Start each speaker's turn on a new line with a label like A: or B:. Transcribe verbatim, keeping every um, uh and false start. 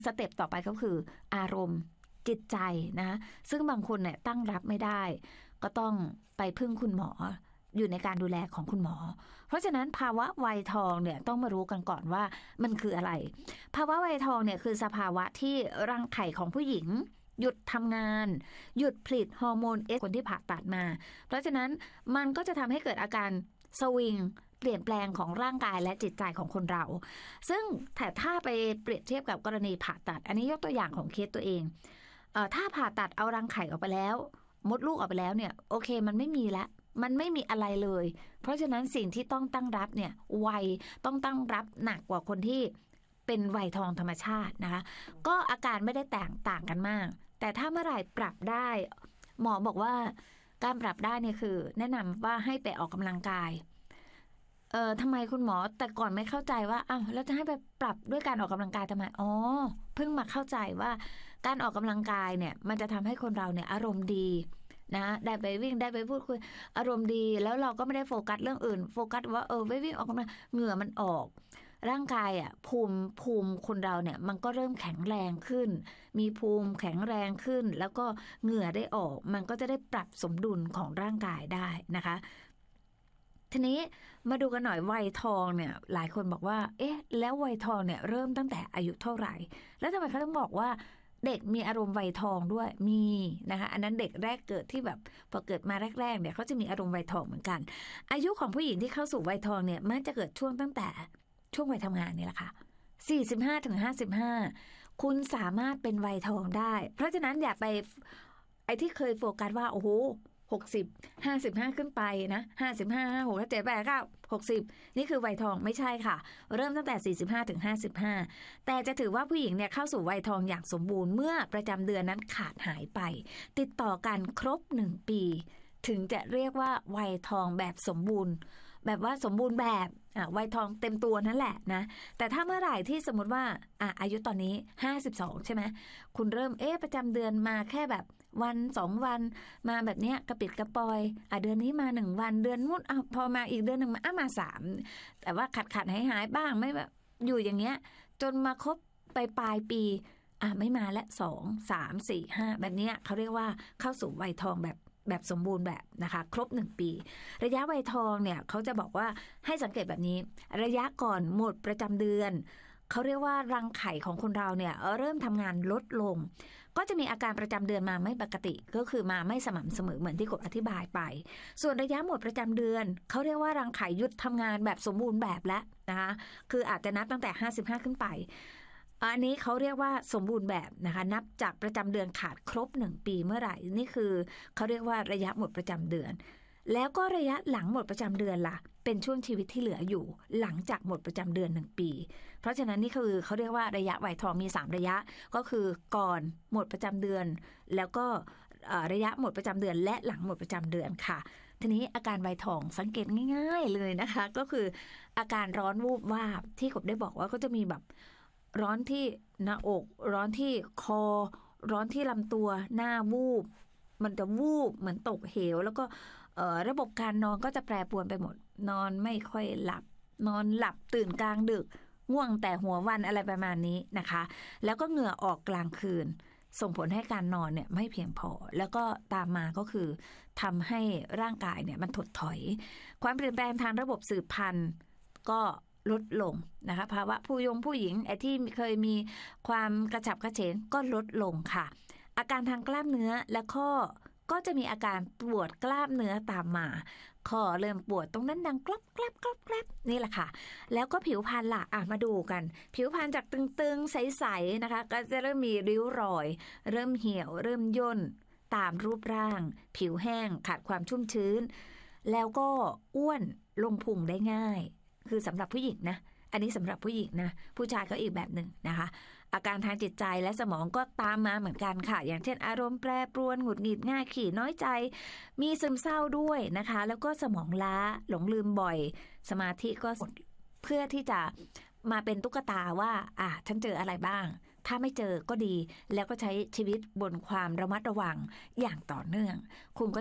A: สเต็ปต่อไปก็คืออารมณ์จิตใจนะซึ่งบางคนเนี่ยตั้งรับไม่ได้ก็ต้องไปพึ่งคุณหมออยู่ในการดูแลของคุณหมอเพราะฉะนั้นภาวะวัยทองเนี่ยต้องมารู้กันก่อนว่ามันคืออะไรภาวะวัยทองเนี่ยคือสภาวะที่รังไข่ของผู้หญิงหยุดทำงานหยุดผลิตฮอร์โมนเอสคนที่ผ่าตัดมาเพราะฉะนั้นมันก็จะทำให้เกิดอาการสวิงเปลี่ยนแปลงของร่างกายและจิตใจของคนเราซึ่งแต่ถ้าไปเปรียบเทียบกับกรณีผ่าตัดอันนี้ยกตัวอย่างของเคสตัวเองเอ่อถ้าผ่าตัดเอารังไข่ออกไปแล้วมดลูกออกไปแล้วเนี่ยโอเคมันไม่มีละมันไม่มีอะไรเลยเพราะฉะนั้นสิ่งที่ต้องตั้งรับเนี่ยวัยต้องตั้งรับหนักกว่าคนที่เป็นวัยทองธรรมชาตินะคะก็อาการไม่ได้แตกต่างกันมากแต่ถ้าเมื่อไหร่ปรับได้หมอบอกว่าการปรับได้เนี่ยคือแนะนำว่าให้ไปออกกำลังกายเออทำไมคุณหมอแต่ก่อนไม่เข้าใจว่าอ้าวแล้วจะให้ไปปรับด้วยการออกกำลังกายทำไมอ๋อเพิ่งมาเข้าใจว่าการออกกำลังกายเนี่ยมันจะทำให้คนเราเนี่ยอารมณ์ดีนะได้ไปวิ่งได้ไปพูดคุยอารมณ์ดีแล้วเราก็ไม่ได้โฟกัสเรื่องอื่นโฟกัสว่าเออไปวิ่งออกกำลังเหงื่อมันออกร่างกายอ่ะภูมิภูมิคนเราเนี่ยมันก็เริ่มแข็งแรงขึ้นมีภูมิแข็งแรงขึ้นแล้วก็เหงื่อได้ออกมันก็จะได้ปรับสมดุลของร่างกายได้นะคะทีนี้มาดูกันหน่อยวัยทองเนี่ยหลายคนบอกว่าเอ๊ะแล้ววัยทองเนี่ยเริ่มตั้งแต่อายุเท่าไหร่แล้วทำไมเขาต้องบอกว่าเด็กมีอารมณ์วัยทองด้วยมีนะคะอันนั้นเด็กแรกเกิดที่แบบพอเกิดมาแรกๆเนี่ยเขาจะมีอารมณ์วัยทองเหมือนกันอายุของผู้หญิงที่เข้าสู่วัยทองเนี่ยมักจะเกิดช่วงตั้งแต่ช่วงวัยทำงานนี่แหละค่ะ สี่สิบห้าถึงห้าสิบห้า คุณสามารถเป็นวัยทองได้เพราะฉะนั้นอย่าไปไอ้ที่เคยโฟกัสว่าโอ้โหหกสิบ ห้าสิบห้าขึ้นไปนะห้าสิบห้า ห้าสิบหก ห้าสิบเจ็ด แปดสิบเก้า หกสิบนี่คือวัยทองไม่ใช่ค่ะเริ่มตั้งแต่สี่สิบห้าถึงห้าสิบห้าแต่จะถือว่าผู้หญิงเนี่ยเข้าสู่วัยทองอย่างสมบูรณ์เมื่อประจำเดือนนั้นขาดหายไปติดต่อกันครบหนึ่งปีถึงจะเรียกว่าวัยทองแบบสมบูรณ์แบบว่าสมบูรณ์แบบอ่ะวัยทองเต็มตัวนั่นแหละนะแต่ถ้าเมื่อไหร่ที่สมมติว่าอ่ะอายุตอนนี้ห้าสิบสองใช่ไหมคุณเริ่มเอ๊ะประจำเดือนมาแค่แบบวันสองวันมาแบบเนี้ยกระปิดกระปอยอ่ะเดือนนี้มาหนึ่งวันเดือนนู้นอ่ะพอมาอีกเดือนหนึ่งมาอ่ะมาสามแต่ว่าขัดขัดหายหายบ้างไม่แบบอยู่อย่างเงี้ยจนมาครบไปปลายปีอ่ะไม่มาและสองสามสี่ห้าแบบเนี้ยเขาเรียกว่าเข้าสู่วัยทองแบบแบบสมบูรณ์แบบนะคะครบหนึ่งปีระยะวัยทองเนี่ยเขาจะบอกว่าให้สังเกตแบบนี้ระยะก่อนหมดประจำเดือนเขาเรียกว่ารังไข่ของคนเราเนี่ยเริ่มทำงานลดลงก็จะมีอาการประจำเดือนมาไม่ปกติก็คือมาไม่สม่ำเสมอเหมือนที่กบอธิบายไปส่วนระยะหมดประจำเดือนเขาเรียกว่ารังไข่หยุดทำงานแบบสมบูรณ์แบบแล้วนะคะคืออาจจะนับตั้งแต่ห้าสิบห้าขึ้นไปอันนี้เขาเรียกว่าสมบูรณ์แบบนะคะนับจากประจำเดือนขาดครบหนึ่งปีเมื่อไหร่นี่คือเขาเรียกว่าระยะหมดประจำเดือนแล้วก็ระยะหลังหมดประจำเดือนล่ะเป็นช่วงชีวิตที่เหลืออยู่หลังจากหมดประจำเดือนหนึ่งปีเพราะฉะนั้นนี่คือเขาเรียกว่าระยะวัยทองมีสามระยะก็คือก่อนหมดประจำเดือนแล้วก็ระยะหมดประจำเดือนและหลังหมดประจำเดือนค่ะทีนี้อาการวัยทองสังเกตง่ายๆเลยนะคะก็คืออาการร้อนวูบวาบที่กบได้บอกว่าก็จะมีแบบร้อนที่หน้าอกร้อนที่คอร้อนที่ลำตัวหน้าวูบมันจะวูบเหมือนตกเหวแล้วก็ระบบการนอนก็จะแปรปรวนไปหมดนอนไม่ค่อยหลับนอนหลับตื่นกลางดึกง่วงแต่หัววันอะไรประมาณนี้นะคะแล้วก็เหงื่อออกกลางคืนส่งผลให้การนอนเนี่ยไม่เพียงพอแล้วก็ตามมาก็คือทำให้ร่างกายเนี่ยมันถดถอยความเปลี่ยนแปลงทางระบบสืบพันธุ์ก็ลดลงนะคะภาวะผู้ยงผู้หญิงไอ้ที่เคยมีความกระฉับกระเฉงก็ลดลงค่ะอาการทางกล้ามเนื้อและข้อก็จะมีอาการปวดกล้ามเนื้อตามมาคอเริ่มปวดตรงนั้นดังกรอบแกรบกรอบแกรบนี่แหละค่ะแล้วก็ผิวพรรณล่ะอ่ะมาดูกันผิวพรรณจากตึงๆใสๆนะคะก็จะเริ่มมีริ้วรอยเริ่มเหี่ยวเริ่มย่นตามรูปร่างผิวแห้งขาดความชุ่มชื้นแล้วก็อ้วนลงพุงได้ง่ายคือสำหรับผู้หญิงนะอันนี้สำหรับผู้หญิงนะผู้ชายก็อีกแบบหนึ่งนะคะอาการทางจิตใจและสมองก็ตามมาเหมือนกันค่ะอย่างเช่นอารมณ์แปรปรวนหงุดหงิดง่ายขี้น้อยใจมีซึมเศร้าด้วยนะคะแล้วก็สมองล้าหลงลืมบ่อยสมาธิก็เพื่อที่จะมาเป็นตุ๊กตาว่าอ่ะฉันเจออะไรบ้างถ้าไม่เจอก็ดีแล้วก็ใช้ชีวิตบนความระมัดระวังอย่างต่อเนื่องคุณก็